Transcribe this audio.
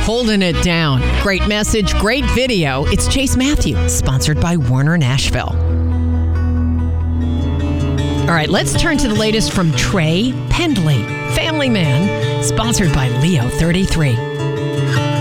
Holding it down. Great message, great video. It's Chase Matthew, sponsored by Warner Nashville. All right, let's turn to the latest from Trey Pendley, Family Man, sponsored by Leo 33.